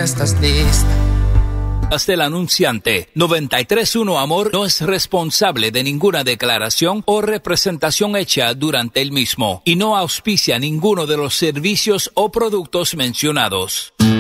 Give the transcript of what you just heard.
estás lista. Hasta el anunciante. 93.1 Amor no es responsable de ninguna declaración o representación hecha durante el mismo y no auspicia ninguno de los servicios o productos mencionados.